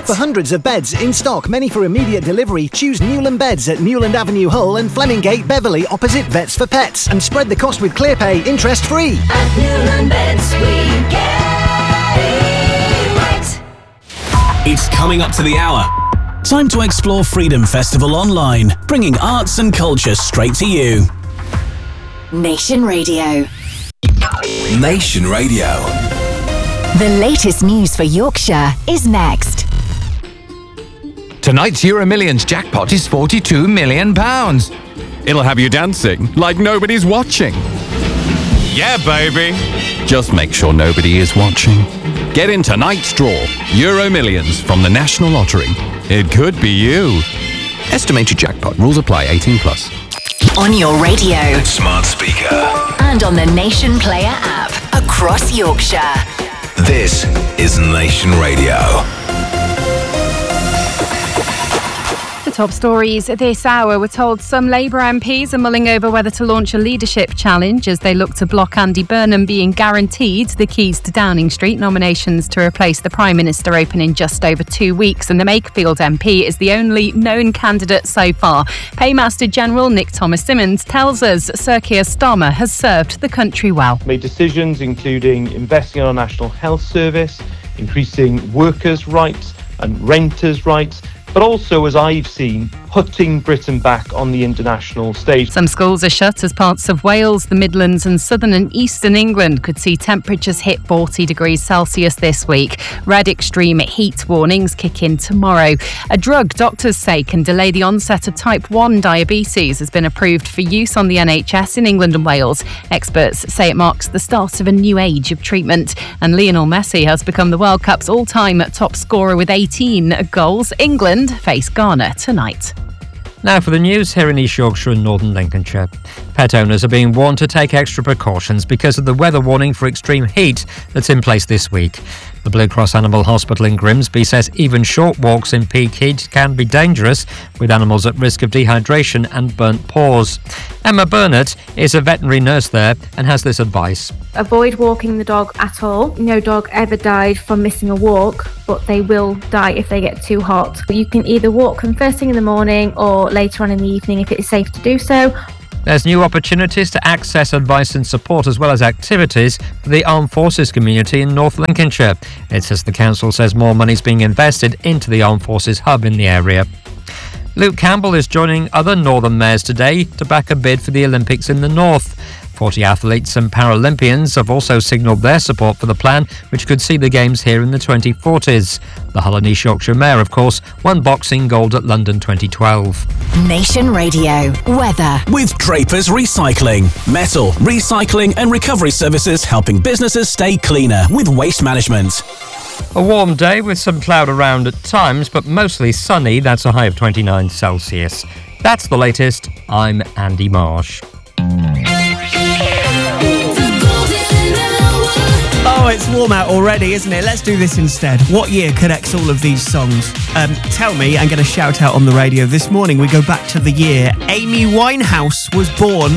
For hundreds of beds in stock, many for immediate delivery, choose Newland Beds at Newland Avenue Hull and Flemingate Beverley opposite Vets for Pets, and spread the cost with ClearPay interest free. At Newland Beds we get it right. It's coming up to the hour. Time to explore Freedom Festival online, bringing arts and culture straight to you. Nation Radio. Nation Radio. The latest news for Yorkshire is next. Tonight's Euro Millions jackpot is £42 million. It'll have you dancing like nobody's watching. Yeah, baby. Just make sure nobody is watching. Get in tonight's draw. Euro Millions from the National Lottery. It could be you. Estimated jackpot. Rules apply. 18+. On your radio. Smart speaker. And on the Nation Player app. Across Yorkshire. This is Nation Radio. The top stories this hour. We're told some Labour MPs are mulling over whether to launch a leadership challenge as they look to block Andy Burnham being guaranteed the keys to Downing Street. Nominations to replace the Prime Minister open in just over 2 weeks, and the Makefield MP is the only known candidate so far. Paymaster General Nick Thomas-Symonds tells us Sir Keir Starmer has served the country well. Made decisions including investing in our National Health Service, increasing workers' rights and renters' rights, but also, as I've seen, putting Britain back on the international stage. Some schools are shut as parts of Wales, the Midlands and southern and eastern England could see temperatures hit 40 degrees Celsius this week. Red extreme heat warnings kick in tomorrow. A drug doctors say can delay the onset of type 1 diabetes has been approved for use on the NHS in England and Wales. Experts say it marks the start of a new age of treatment. And Lionel Messi has become the World Cup's all-time top scorer with 18 goals. England face Ghana tonight. Now for the news here in East Yorkshire and Northern Lincolnshire. Pet owners are being warned to take extra precautions because of the weather warning for extreme heat that's in place this week. The Blue Cross Animal Hospital in Grimsby says even short walks in peak heat can be dangerous, with animals at risk of dehydration and burnt paws. Emma Burnett is a veterinary nurse there and has this advice. Avoid walking the dog at all. No dog ever died from missing a walk, but they will die if they get too hot. You can either walk them first thing in the morning or later on in the evening if it is safe to do so. There's new opportunities to access advice and support as well as activities for the Armed Forces community in North Lincolnshire. It's as the council says more money is being invested into the Armed Forces hub in the area. Luke Campbell is joining other northern mayors today to back a bid for the Olympics in the north. 40 athletes and Paralympians have also signalled their support for the plan, which could see the Games here in the 2040s. The Hull and East Yorkshire Mayor, of course, won boxing gold at London 2012. Nation Radio. Weather. With Drapers Recycling. Metal, recycling and recovery services helping businesses stay cleaner with waste management. A warm day with some cloud around at times, but mostly sunny. That's a high of 29 Celsius. That's the latest. I'm Andy Marsh. Oh, it's warm out already, isn't it? Let's do this instead. What year connects all of these songs? Tell me and get a shout out on the radio. This morning we go back to the year Amy Winehouse was born.